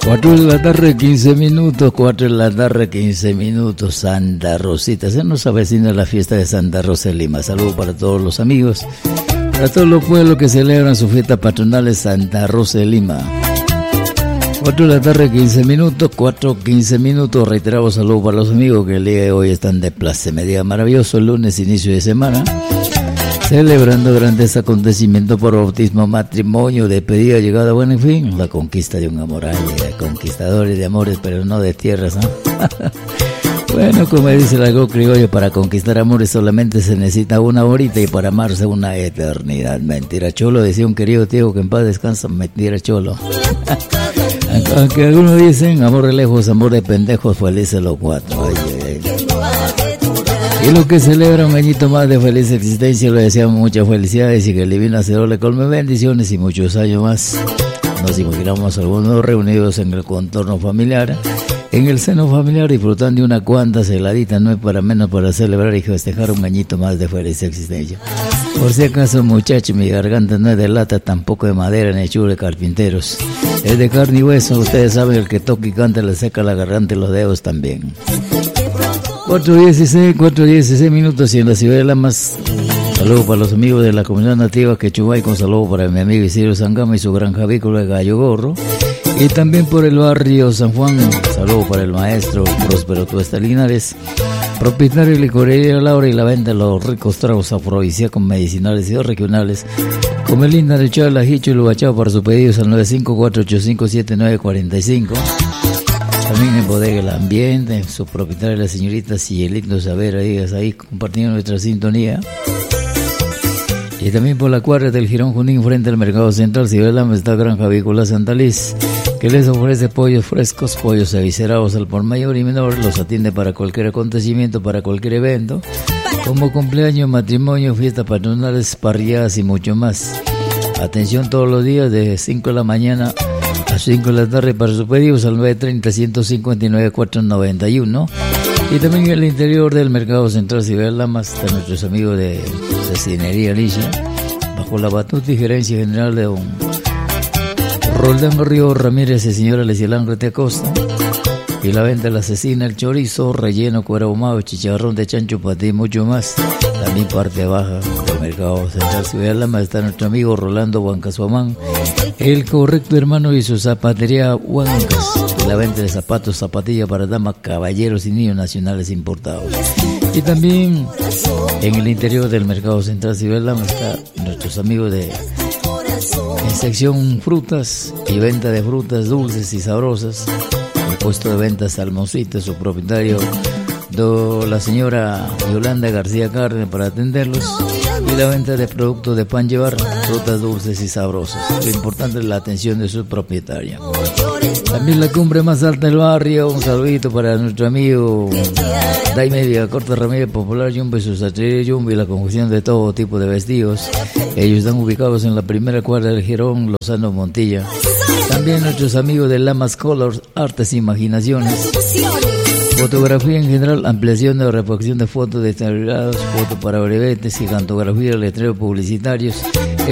4 de la tarde, 15 minutos, 4 de la tarde, 15 minutos, Santa Rosita. Se nos avecina la fiesta de Santa Rosa de Lima. Saludos para todos los amigos, para todos los pueblos que celebran su fiesta patronal de Santa Rosa de Lima. 4 de la tarde, 15 minutos, 4, 15 minutos. Reiteramos saludos para los amigos que el día de hoy están de pláceme. Día maravilloso, el lunes, inicio de semana. Celebrando grandes acontecimientos por bautismo, matrimonio, despedida, llegada, bueno, en fin, la conquista de un amor. Ay, conquistadores de amores, pero no de tierras, ¿no? Bueno, como dice el algo criollo, para conquistar amores solamente se necesita una horita y para amarse una eternidad. Mentira, cholo, decía un querido tío que en paz descansa. Mentira, cholo. Aunque algunos dicen amor de lejos, amor de pendejos, felices los cuatro. Ay, ay, ay. Y los que celebran un añito más de feliz existencia, le deseamos muchas felicidades y que el divino Hacedor le colme bendiciones y muchos años más. Nos imaginamos algunos reunidos en el contorno familiar, en el seno familiar, disfrutando de una cuanta heladita, no es para menos para celebrar y festejar un añito más de feliz existencia. Por si acaso, muchachos, mi garganta no es de lata, tampoco de madera, ni hecho de carpinteros. Es de carne y hueso, ustedes saben, el que toca y canta le seca la garganta y los dedos también. 4:16 minutos y en la ciudad de Lamas. Saludos para los amigos de la comunidad nativa Quechubay, con saludos para mi amigo Isidro Sangama y su granja avícola de Gallo Gorro. Y también por el barrio San Juan, saludos para el maestro Próspero Tuesta Linares, propietario de licorería Laura y la venta de los ricos tragos afrodisíacos, medicinales y regionales. Come linda de Chala, Hicho y Lubachao para sus pedidos al 954-857-945. También en Bodega El Ambiente, su propietaria la señorita Cielito Saber, ahí compartiendo nuestra sintonía. Y también por la cuadra del Girón Junín, frente al Mercado Central, Ciudad de Lama, está Granja Avícola Santa Liz, que les ofrece pollos frescos, pollos eviscerados al por mayor y menor. Los atiende para cualquier acontecimiento, para cualquier evento, como cumpleaños, matrimonio, fiestas patronales, parrilladas y mucho más. Atención todos los días de 5 de la mañana a 5 de la tarde para sus pedidos al 930-159-491. Y también en el interior del Mercado Central Ciudad de Lamas están nuestros amigos de Cecinería Alicia, bajo la batuta y gerencia general de don Roldán Río Ramírez y señora Lecielán Rete Acosta. Y la venta de la cecina, el chorizo, relleno, cuero ahumado, chicharrón de chancho, paté y mucho más. También parte baja del Mercado Central Ciudad de Lama está nuestro amigo Rolando Huancasuamán, el correcto hermano y su zapatería Huancas. Y la venta de zapatos, zapatillas para damas, caballeros y niños nacionales importados. Y también en el interior del Mercado Central Ciudad de Lama está nuestros amigos de en sección frutas y venta de frutas dulces y sabrosas. El puesto de ventas Salmoncita, su propietario la señora Yolanda García Carne para atenderlos. Y la venta de productos de pan llevar, frutas dulces y sabrosas. Lo importante es la atención de su propietaria. También la cumbre más alta del barrio, un saludito para nuestro amigo Daime Villacorta Ramírez, Popular Yumbe, su sastrería Yumbe y la conjunción de todo tipo de vestidos. Ellos están ubicados en la primera cuadra del Girón Lozano Montilla. También nuestros amigos de Lamas Colors, Artes e Imaginaciones. Fotografía en general, ampliación de reproducción de fotos destacadas, fotos para brevetes, gigantografía, letreros publicitarios.